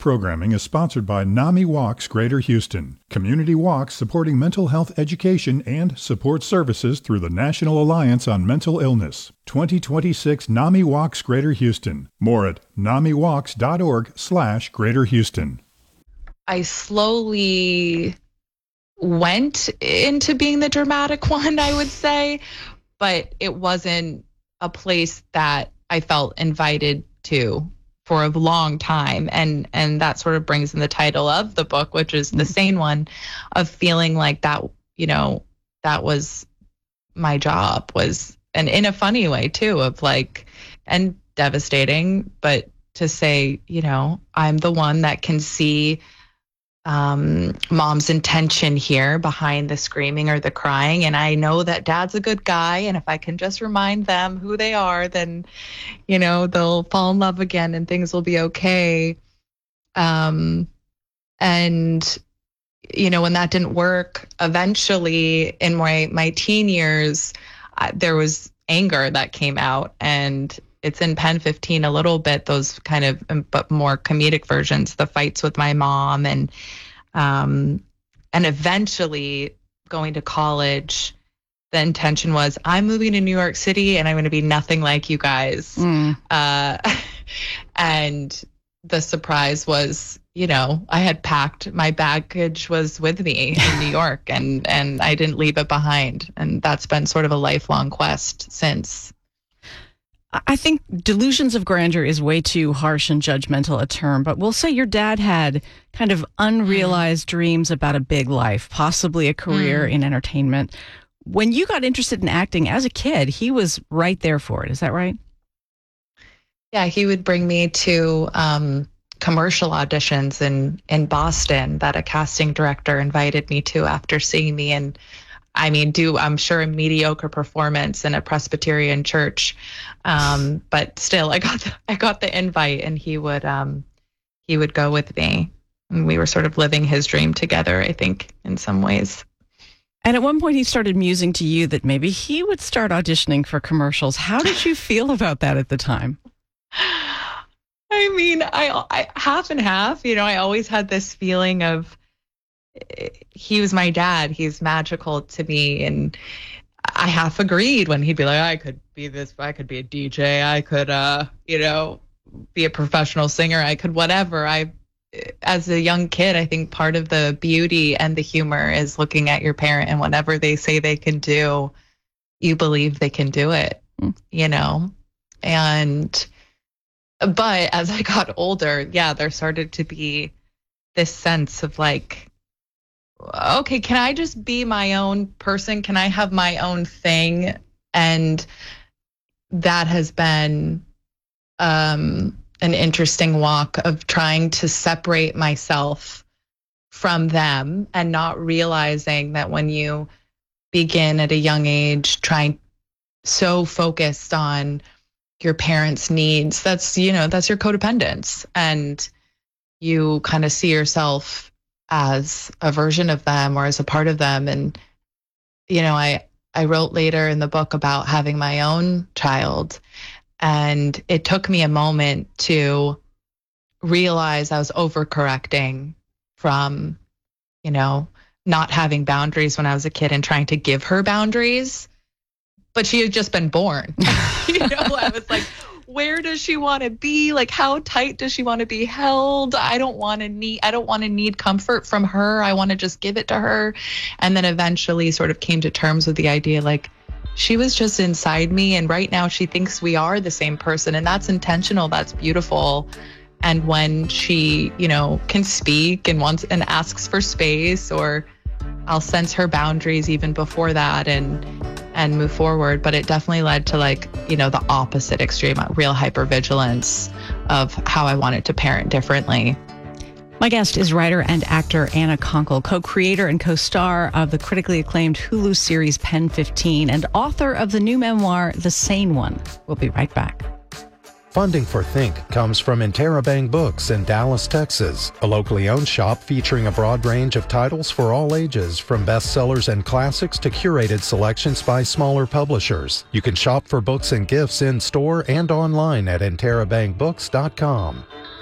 programming is sponsored by NAMI Walks Greater Houston, community walks supporting mental health education and support services through the National Alliance on Mental Illness. 2026 NAMI Walks Greater Houston. More at namiwalks.org/Greater Houston. I slowly went into being the dramatic one, I would say, but it wasn't a place that I felt invited to for a long time. And that sort of brings in the title of the book, which is The Sane One, of feeling like that, that was my job, was, and in a funny way too, of like, and devastating, but to say, I'm the one that can see mom's intention here behind the screaming or the crying. And I know that dad's a good guy. And if I can just remind them who they are, then, they'll fall in love again and things will be okay. And, when that didn't work, eventually in my teen years, there was anger that came out, and it's in Pen 15 a little bit, those kind of, but more comedic versions, the fights with my mom, and eventually going to college. The intention was, I'm moving to New York City and I'm going to be nothing like you guys. And the surprise was, I had packed, my baggage was with me in New York, and I didn't leave it behind. And that's been sort of a lifelong quest since. I think delusions of grandeur is way too harsh and judgmental a term, but we'll say your dad had kind of unrealized dreams about a big life, possibly a career in entertainment. When you got interested in acting as a kid, he was right there for it. Is that right? Yeah, he would bring me to commercial auditions in Boston that a casting director invited me to after seeing me, and I'm sure a mediocre performance in a Presbyterian church, but still, I got the invite, and he would go with me, and we were sort of living his dream together, I think, in some ways. And at one point, he started musing to you that maybe he would start auditioning for commercials. How did you feel about that at the time? I half and half. I always had this feeling of, he was my dad. He's magical to me. And I half agreed when he'd be like, I could be this, I could be a DJ, I could, be a professional singer, I could whatever. As a young kid, I think part of the beauty and the humor is looking at your parent, and whatever they say they can do, you believe they can do it, but as I got older, there started to be this sense of like, okay, can I just be my own person? Can I have my own thing? And that has been an interesting walk of trying to separate myself from them, and not realizing that when you begin at a young age trying so focused on your parents' needs, that's your codependence, and you kind of see yourself as a version of them or as a part of them. And, I wrote later in the book about having my own child, and it took me a moment to realize I was overcorrecting from, not having boundaries when I was a kid and trying to give her boundaries. But she had just been born. I was like, where does she want to be? Like, how tight does she want to be held? I don't want to need comfort from her. I want to just give it to her. And then eventually sort of came to terms with the idea, like, she was just inside me, and right now she thinks we are the same person, and that's intentional. That's beautiful. And when she, can speak and wants and asks for space, or I'll sense her boundaries even before that and move forward. But it definitely led to the opposite extreme, real hypervigilance of how I wanted to parent differently. My guest is writer and actor Anna Konkle, co-creator and co-star of the critically acclaimed Hulu series Pen 15 and author of the new memoir, The Sane One. We'll be right back. Funding for Think comes from Interabang Books in Dallas, Texas, a locally owned shop featuring a broad range of titles for all ages, from bestsellers and classics to curated selections by smaller publishers. You can shop for books and gifts in store and online at interabangbooks.com.